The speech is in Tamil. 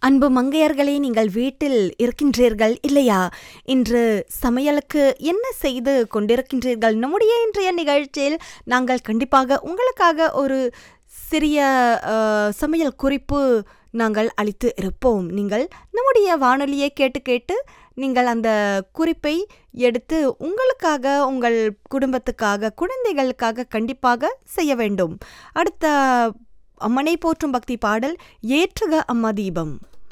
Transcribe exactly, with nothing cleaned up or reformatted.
அன்பு மங்கையர்களே, நீங்கள் வீட்டில் இருக்கின்றீர்கள் இல்லையா? இன்று சமையலுக்கு என்ன செய்து கொண்டிருக்கின்றீர்கள்? நம்முடைய இன்றைய நிகழ்ச்சியில் நாங்கள் கண்டிப்பாக உங்களுக்காக ஒரு சிறிய அ, சமையல் குறிப்பு நாங்கள் அளித்து இருப்போம். நீங்கள் நம்முடைய வானொலியை கேட்டு கேட்டு நீங்கள் அந்த குறிப்பை எடுத்து உங்களுக்காக, உங்கள் குடும்பத்துக்காக, குழந்தைகளுக்காக கண்டிப்பாக செய்ய வேண்டும். அடுத்த அம்மனை போற்றும் பக்தி பாடல் ஏற்றுக அம்மா தீபம்.